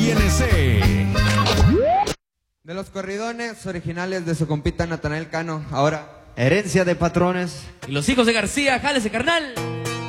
INC. De los corridones originales de su compita Natanael Cano, ahora Herencia de patrones. Y los hijos de García, jálese carnal.